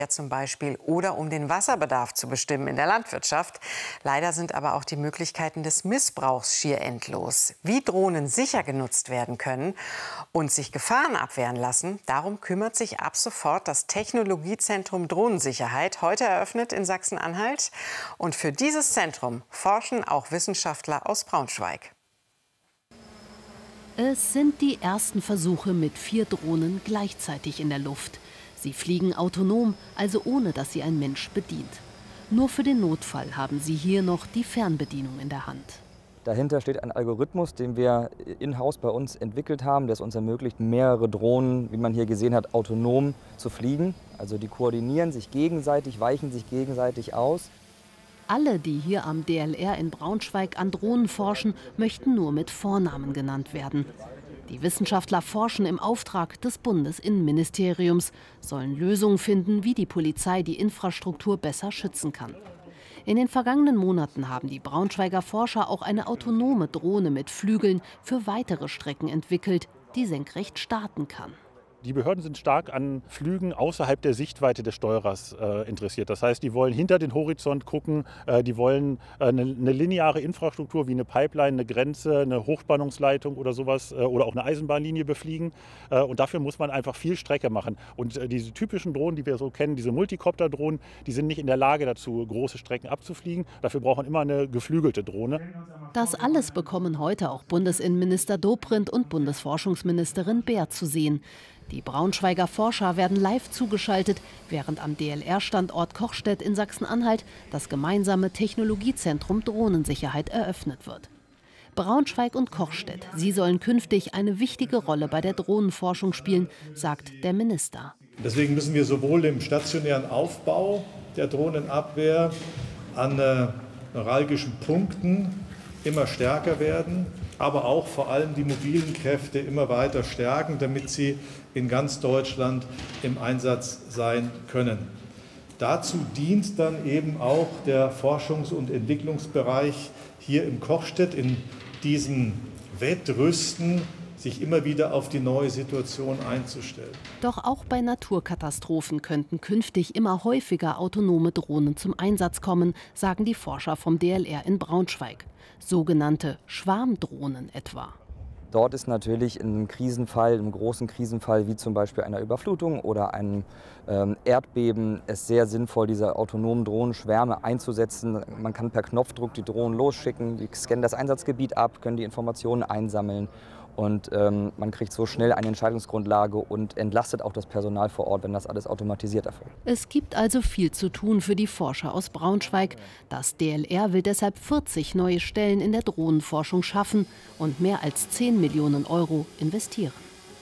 zum Beispiel oder um den Wasserbedarf zu bestimmen in der Landwirtschaft. Leider sind aber auch die Möglichkeiten des Missbrauchs schier endlos. Wie Drohnen sicher genutzt werden können und sich Gefahren abwehren lassen, darum kümmert sich ab sofort das Technologiezentrum Drohnensicherheit, heute eröffnet in Sachsen-Anhalt. Und für dieses Zentrum forschen auch Wissenschaftler aus Braunschweig. Es sind die ersten Versuche mit 4 Drohnen gleichzeitig in der Luft. Sie fliegen autonom, also ohne dass sie ein Mensch bedient. Nur für den Notfall haben sie hier noch die Fernbedienung in der Hand. Dahinter steht ein Algorithmus, den wir in-house bei uns entwickelt haben, der es uns ermöglicht, mehrere Drohnen, wie man hier gesehen hat, autonom zu fliegen. Also die koordinieren sich gegenseitig, weichen sich gegenseitig aus. Alle, die hier am DLR in Braunschweig an Drohnen forschen, möchten nur mit Vornamen genannt werden. Die Wissenschaftler forschen im Auftrag des Bundesinnenministeriums, sollen Lösungen finden, wie die Polizei die Infrastruktur besser schützen kann. In den vergangenen Monaten haben die Braunschweiger Forscher auch eine autonome Drohne mit Flügeln für weitere Strecken entwickelt, die senkrecht starten kann. Die Behörden sind stark an Flügen außerhalb der Sichtweite des Steuerers interessiert. Das heißt, die wollen hinter den Horizont gucken, die wollen eine lineare Infrastruktur wie eine Pipeline, eine Grenze, eine Hochspannungsleitung oder sowas oder auch eine Eisenbahnlinie befliegen. Und dafür muss man einfach viel Strecke machen. Und diese typischen Drohnen, die wir so kennen, diese Multicopter-Drohnen, die sind nicht in der Lage dazu, große Strecken abzufliegen. Dafür braucht man immer eine geflügelte Drohne. Das alles bekommen heute auch Bundesinnenminister Dobrindt und Bundesforschungsministerin Baer zu sehen. Die Braunschweiger Forscher werden live zugeschaltet, während am DLR-Standort Kochstedt in Sachsen-Anhalt das gemeinsame Technologiezentrum Drohnensicherheit eröffnet wird. Braunschweig und Kochstedt, sie sollen künftig eine wichtige Rolle bei der Drohnenforschung spielen, sagt der Minister. Deswegen müssen wir sowohl im stationären Aufbau der Drohnenabwehr an neuralgischen Punkten immer stärker werden, aber auch vor allem die mobilen Kräfte immer weiter stärken, damit sie in ganz Deutschland im Einsatz sein können. Dazu dient dann eben auch der Forschungs- und Entwicklungsbereich hier im Kochstedt, in diesem Wettrüsten, sich immer wieder auf die neue Situation einzustellen. Doch auch bei Naturkatastrophen könnten künftig immer häufiger autonome Drohnen zum Einsatz kommen, sagen die Forscher vom DLR in Braunschweig. Sogenannte Schwarmdrohnen etwa. Dort ist natürlich in einem Krisenfall, einem großen Krisenfall wie zum Beispiel einer Überflutung oder einem Erdbeben, es sehr sinnvoll, diese autonomen Drohnenschwärme einzusetzen. Man kann per Knopfdruck die Drohnen losschicken, die scannen das Einsatzgebiet ab, können die Informationen einsammeln. Und man kriegt so schnell eine Entscheidungsgrundlage und entlastet auch das Personal vor Ort, wenn das alles automatisiert erfolgt. Es gibt also viel zu tun für die Forscher aus Braunschweig. Das DLR will deshalb 40 neue Stellen in der Drohnenforschung schaffen und mehr als 10 Millionen Euro investieren.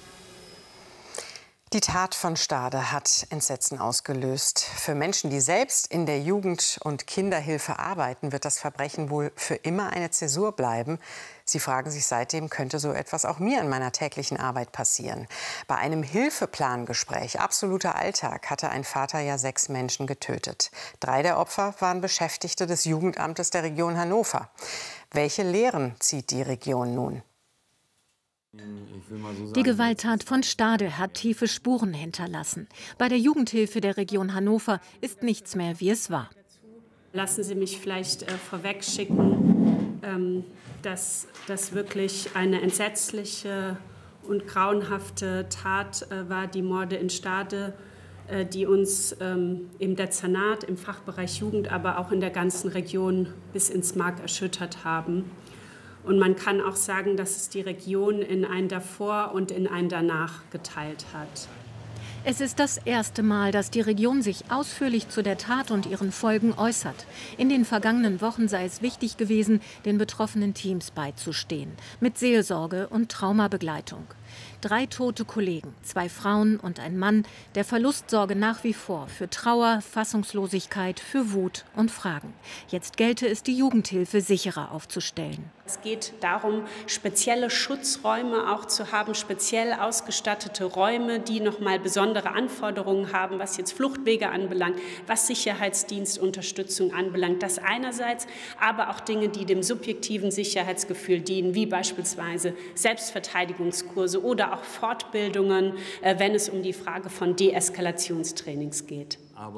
Die Tat von Stade hat Entsetzen ausgelöst. Für Menschen, die selbst in der Jugend- und Kinderhilfe arbeiten, wird das Verbrechen wohl für immer eine Zäsur bleiben. Sie fragen sich seitdem, könnte so etwas auch mir in meiner täglichen Arbeit passieren? Bei einem Hilfeplangespräch, absoluter Alltag, hatte ein Vater ja 6 Menschen getötet. 3 der Opfer waren Beschäftigte des Jugendamtes der Region Hannover. Welche Lehren zieht die Region nun? Die Gewalttat von Stade hat tiefe Spuren hinterlassen. Bei der Jugendhilfe der Region Hannover ist nichts mehr, wie es war. Lassen Sie mich vielleicht vorweg schicken, dass das wirklich eine entsetzliche und grauenhafte Tat war, die Morde in Stade, die uns im Dezernat, im Fachbereich Jugend, aber auch in der ganzen Region bis ins Mark erschüttert haben. Und man kann auch sagen, dass es die Region in ein Davor und in ein Danach geteilt hat. Es ist das erste Mal, dass die Region sich ausführlich zu der Tat und ihren Folgen äußert. In den vergangenen Wochen sei es wichtig gewesen, den betroffenen Teams beizustehen, mit Seelsorge und Traumabegleitung. 3 tote Kollegen, 2 Frauen und ein Mann. Der Verlust sorge nach wie vor für Trauer, Fassungslosigkeit, für Wut und Fragen. Jetzt gelte es, die Jugendhilfe sicherer aufzustellen. Es geht darum, spezielle Schutzräume auch zu haben, speziell ausgestattete Räume, die nochmal besondere Anforderungen haben, was jetzt Fluchtwege anbelangt, was Sicherheitsdienstunterstützung anbelangt. Das einerseits, aber auch Dinge, die dem subjektiven Sicherheitsgefühl dienen, wie beispielsweise Selbstverteidigungskurse oder auch Fortbildungen, wenn es um die Frage von Deeskalationstrainings geht.